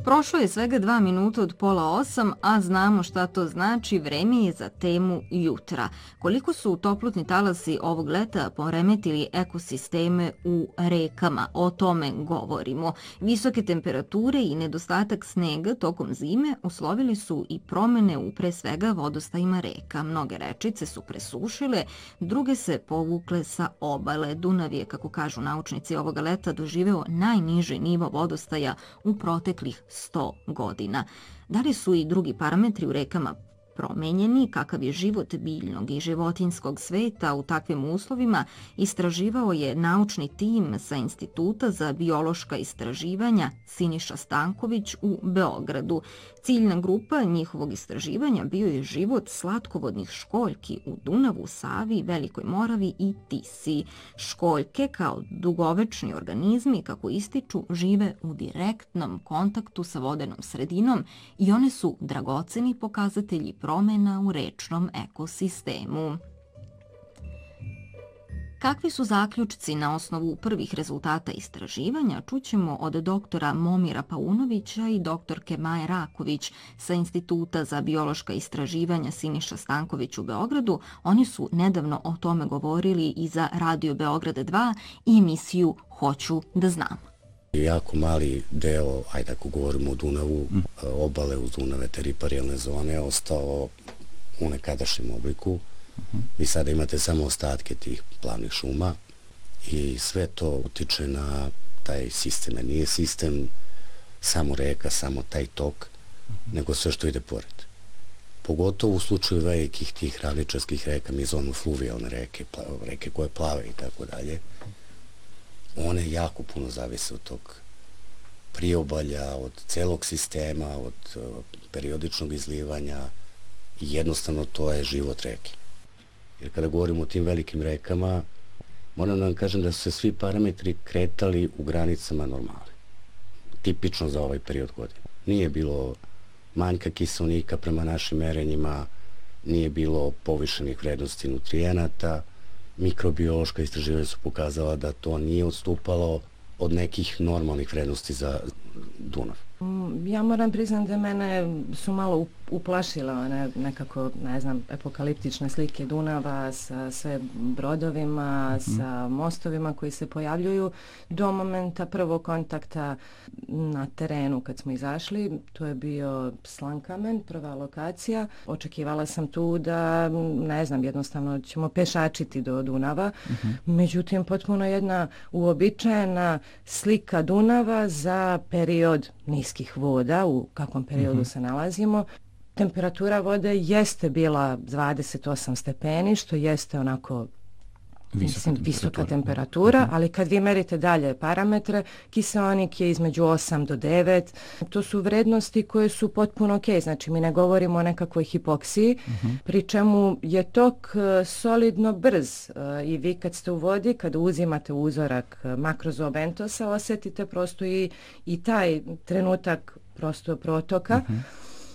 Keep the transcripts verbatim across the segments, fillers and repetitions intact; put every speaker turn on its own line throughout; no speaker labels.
Prošlo je svega dva minuta od pola osam, a znamo šta to znači, vreme je za temu jutra. Koliko su toplotni talasi ovog leta poremetili ekosisteme u rekama, o tome govorimo. Visoke temperature i nedostatak snega tokom zime uslovili su i promene u pre svega vodostajima reka. Mnoge rečice su presušile, druge se povukle sa obale. Dunav je, kako kažu naučnici, ovoga leta doživeo najniži nivo vodostaja u proteklih sto godina. Da li su i drugi parametri u rekama promenjeni, kakav je život biljnog i životinjskog sveta u takvim uslovima, istraživao je naučni tim sa Instituta za biološka istraživanja Siniša Stanković u Beogradu. Ciljna grupa njihovog istraživanja bio je život slatkovodnih školjki u Dunavu, Savi, Velikoj Moravi i Tisi. Školjke, kao dugovečni organizmi, kako ističu, žive u direktnom kontaktu sa vodenom sredinom i one su dragoceni pokazatelji promjena u rečnom ekosistemu. Kakvi su zaključci na osnovu prvih rezultata istraživanja, čućemo od doktora Momira Paunovića i doktorke Maje Raković sa Instituta za biološka istraživanja Siniša Stanković u Beogradu. Oni su nedavno o tome govorili i za Radio Beograd dva i emisiju Hoću da znam.
Jako mali deo, ajde ako govorimo o Dunavu, mm. obale uz Dunave te riparijalne zone, ostao u nekadašnjem obliku. Mm-hmm. Vi sada imate samo ostatke tih plavnih šuma i sve to utiče na taj sistem. Nije sistem samo reka, samo taj tok, mm-hmm. nego sve što ide pored. Pogotovo u slučaju velikih tih ravničarskih reka, mi zovemo fluvijalne reke, reke koje plave i tako dalje. One jako puno zavise od tog priobalja, od celog sistema, od uh, periodičnog izlivanja i jednostavno to je život reke. Jer kada govorimo o tim velikim rekama, moram da vam kažem da su se svi parametri kretali u granicama normale. Tipično za ovaj period godine. Nije bilo manjka kiselnika prema našim merenjima, nije bilo povišenih vrednosti nutrijenata, mikrobiološka istraživanja su pokazala da to nije odstupalo od nekih normalnih vrednosti za Dunav.
Ja moram priznati da mene su malo uplašile one nekako, ne znam, epokaliptične slike Dunava sa sve brodovima, mm-hmm. sa mostovima koji se pojavljuju do momenta prvog kontakta na terenu kad smo izašli. To je bio Slankamen, prva lokacija. Očekivala sam tu da, ne znam, jednostavno ćemo pešačiti do Dunava. Mm-hmm. Međutim, potpuno jedna uobičajena slika Dunava za period niskih voda, u kakvom periodu mm-hmm. se nalazimo. Temperatura vode jeste bila dvadeset osam stepeni, što jeste onako visoka mislim, temperatura, visoka temperatura mm-hmm. ali kad vi merite dalje parametre, kiseonik je između osam do devet. To su vrednosti koje su potpuno ok, znači mi ne govorimo o nekakvoj hipoksiji, mm-hmm. pri čemu je tok solidno brz i vi kad ste u vodi, kada uzimate uzorak makrozobentosa, osjetite prosto i, i taj trenutak prosto protoka. Mm-hmm.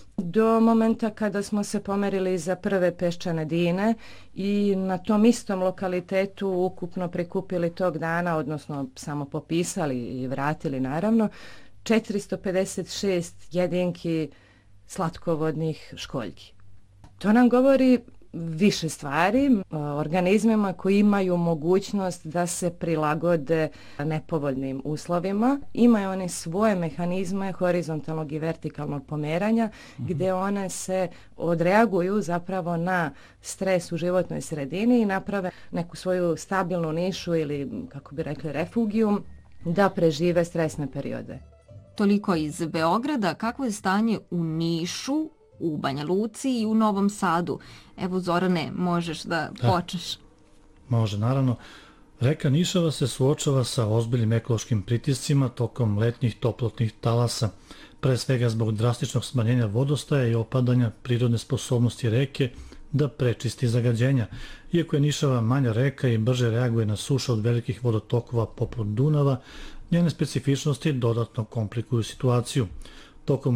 Do momenta kada smo se pomerili za prve peščane dine i na tom istom lokalitetu ukupno prikupili tog dana, odnosno samo popisali i vratili naravno, četiristo pedeset šest jedinki slatkovodnih školjki. To nam govori više stvari, organizmima koji imaju mogućnost da se prilagode nepovoljnim uslovima. Imaju one svoje mehanizme horizontalnog i vertikalnog pomeranja, mm-hmm. gdje one se odreaguju zapravo na stres u životnoj sredini i naprave neku svoju stabilnu nišu ili, kako bi rekli, refugijum, da prežive stresne periode.
Toliko iz Beograda. Kakvo je stanje u Nišu, u Banja Luci i u Novom Sadu? Evo, Zorane, možeš da, da počneš.
Može, naravno. Reka Nišava se suočava sa ozbiljnim ekološkim pritiscima tokom letnjih toplotnih talasa, pre svega zbog drastičnog smanjenja vodostaja i opadanja prirodne sposobnosti reke da prečisti zagađenja. Iako je Nišava manja reka i brže reaguje na suše od velikih vodotokova poput Dunava, njene specifičnosti dodatno komplikuju situaciju. Tokom